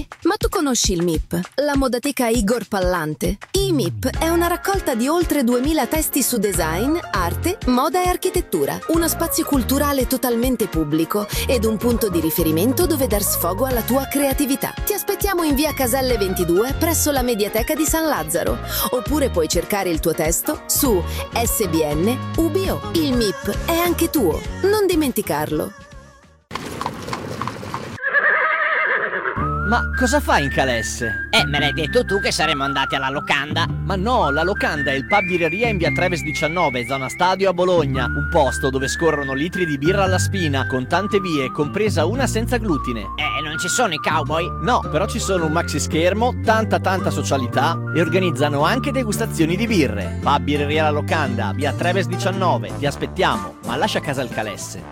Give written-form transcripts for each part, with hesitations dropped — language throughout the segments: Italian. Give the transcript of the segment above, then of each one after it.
Ma tu conosci il MIP, la modateca Igor Pallante? I MIP è una raccolta di oltre 2000 testi su design, arte, moda e architettura. Uno spazio culturale totalmente pubblico ed un punto di riferimento dove dar sfogo alla tua creatività. Ti aspettiamo in via Caselle 22 presso la Mediateca di San Lazzaro. Oppure puoi cercare il tuo testo su SBN UBO. Il MIP è anche tuo, non dimenticarlo. Ma cosa fai in Calesse? Me l'hai detto tu che saremmo andati alla locanda. Ma no, la locanda è il pub birreria in via Treves 19, zona stadio a Bologna. Un posto dove scorrono litri di birra alla spina, con tante vie, compresa una senza glutine. Non ci sono i cowboy? No, però ci sono un maxi schermo, tanta socialità e organizzano anche degustazioni di birre. Pub birreria la locanda, via Treves 19, ti aspettiamo, ma lascia casa il Calesse.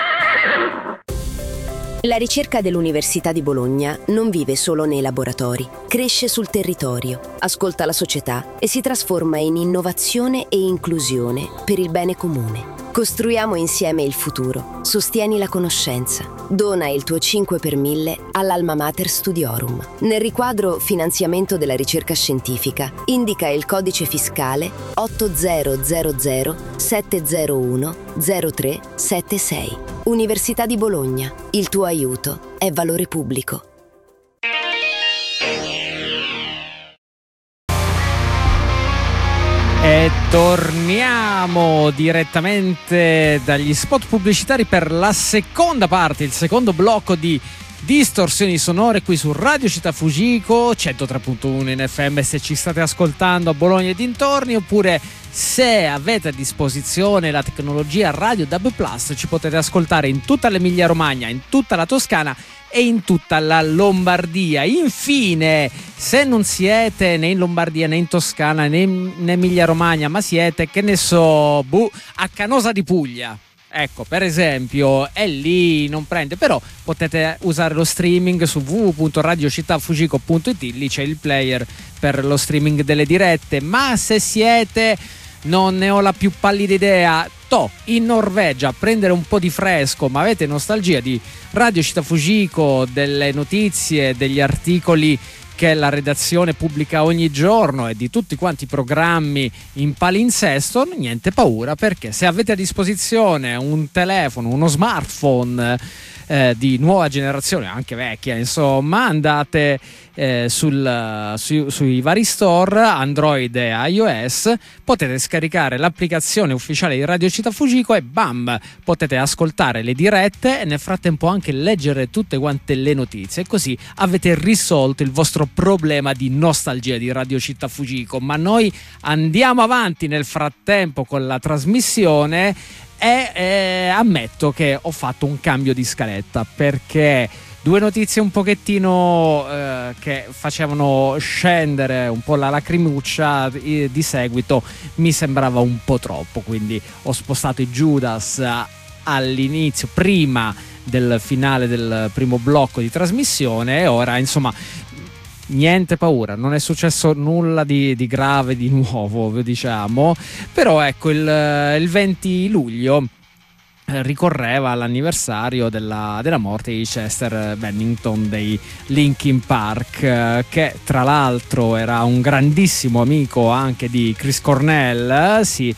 La ricerca dell'Università di Bologna non vive solo nei laboratori, cresce sul territorio, ascolta la società e si trasforma in innovazione e inclusione per il bene comune. Costruiamo insieme il futuro. Sostieni la conoscenza. Dona il tuo 5 per 1000 all'Alma Mater Studiorum. Nel riquadro finanziamento della ricerca scientifica indica il codice fiscale 8000 701 0376. Università di Bologna. Il tuo aiuto è valore pubblico. E torniamo direttamente dagli spot pubblicitari per la seconda parte, il secondo blocco di Distorsioni sonore qui su Radio Città Fujiko 103.1 in FM se ci state ascoltando a Bologna e dintorni, oppure se avete a disposizione la tecnologia Radio DAB+, ci potete ascoltare in tutta l'Emilia Romagna, in tutta la Toscana e in tutta la Lombardia. Infine, se non siete né in Lombardia né in Toscana né in Emilia Romagna, ma siete, che ne so, a Canosa di Puglia, ecco, per esempio, è lì, non prende, però potete usare lo streaming su www.radiocittafujiko.it, lì c'è il player per lo streaming delle dirette. Ma se siete, non ne ho la più pallida idea, in Norvegia a prendere un po' di fresco, ma avete nostalgia di Radio Città Fujiko, delle notizie, degli articoli che la redazione pubblica ogni giorno e di tutti quanti i programmi in palinsesto, niente paura, perché se avete a disposizione un telefono, uno smartphone di nuova generazione, anche vecchia, insomma, andate sui vari store Android e iOS, potete scaricare l'applicazione ufficiale di Radio Città Fujiko e bam, potete ascoltare le dirette e nel frattempo anche leggere tutte quante le notizie, e così avete risolto il vostro problema di nostalgia di Radio Città Fujiko. Ma noi andiamo avanti nel frattempo con la trasmissione e ammetto che ho fatto un cambio di scaletta, perché due notizie un pochettino che facevano scendere un po' la lacrimuccia di seguito mi sembrava un po' troppo, quindi ho spostato i Judas all'inizio, prima del finale del primo blocco di trasmissione, e ora insomma niente paura, non è successo nulla di grave, di nuovo, diciamo. Però ecco, il 20 luglio ricorreva l'anniversario della morte di Chester Bennington dei Linkin Park, che tra l'altro era un grandissimo amico anche di Chris Cornell. Si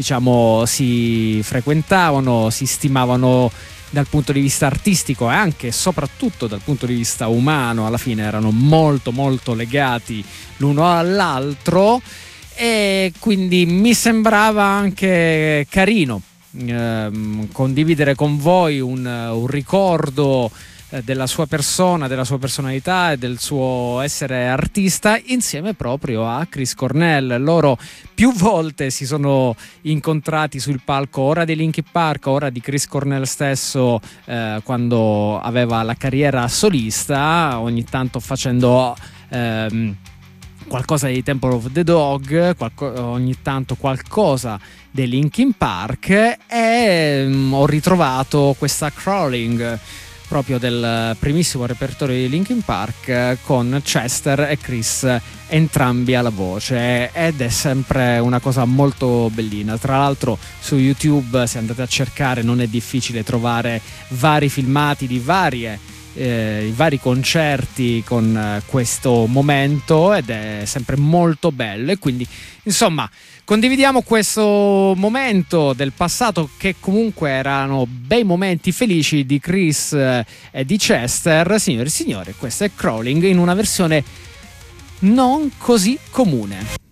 frequentavano, si stimavano dal punto di vista artistico e anche e soprattutto dal punto di vista umano. Alla fine erano molto molto legati l'uno all'altro, e quindi mi sembrava anche carino condividere con voi un ricordo della sua persona, della sua personalità e del suo essere artista insieme proprio a Chris Cornell. Loro più volte si sono incontrati sul palco, ora dei Linkin Park, ora di Chris Cornell stesso, quando aveva la carriera solista, ogni tanto facendo qualcosa di Temple of the Dog, ogni tanto qualcosa dei Linkin Park, e ho ritrovato questa Crawling proprio del primissimo repertorio di Linkin Park, con Chester e Chris entrambi alla voce, ed è sempre una cosa molto bellina. Tra l'altro su YouTube, se andate a cercare, non è difficile trovare vari filmati di varie i vari concerti con questo momento, ed è sempre molto bello. E quindi insomma condividiamo questo momento del passato, che comunque erano bei momenti felici di Chris e di Chester. Signore e signori, questo è Crawling in una versione non così comune.